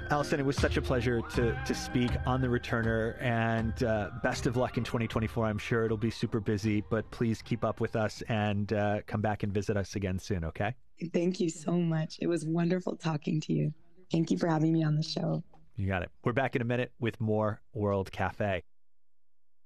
Allison, it was such a pleasure to speak on The Returner, and best of luck in 2024. I'm sure it'll be super busy, but please keep up with us and come back and visit us again soon, okay? Thank you so much. It was wonderful talking to you. Thank you for having me on the show. You got it. We're back in a minute with more World Cafe.